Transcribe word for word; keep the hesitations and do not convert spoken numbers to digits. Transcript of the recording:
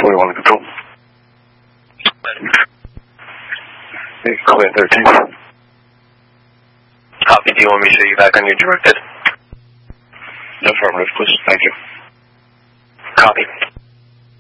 forty-one control. Hey, clear thirteen. Copy. Do you want me to show you back on your directed? Affirmative, please. Thank you. Copy.